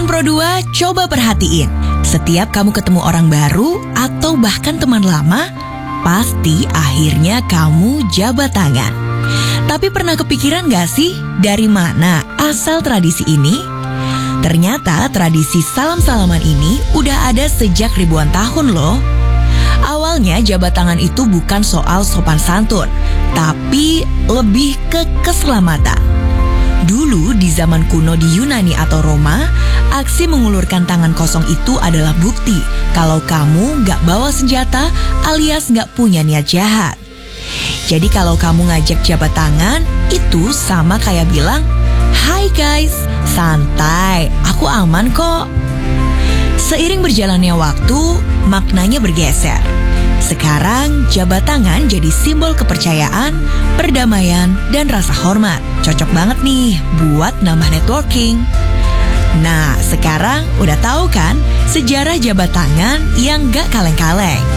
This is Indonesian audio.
Pro 2, coba perhatiin. Setiap kamu ketemu orang baru atau bahkan teman lama, pasti akhirnya kamu jabat tangan. Tapi pernah kepikiran gak sih dari mana asal tradisi ini? Ternyata tradisi salam-salaman ini udah ada sejak ribuan tahun loh. Awalnya jabat tangan itu bukan soal sopan santun, tapi lebih ke keselamatan. Dulu di zaman kuno di Yunani atau Roma, aksi mengulurkan tangan kosong itu adalah bukti kalau kamu gak bawa senjata alias gak punya niat jahat. Jadi kalau kamu ngajak jabat tangan, itu sama kayak bilang, "Hai guys, santai, aku aman kok." Seiring berjalannya waktu, maknanya bergeser. Sekarang jabat tangan jadi simbol kepercayaan, perdamaian, dan rasa hormat. Cocok banget nih buat nambah networking. Nah, sekarang udah tahu kan sejarah jabat tangan yang gak kaleng-kaleng.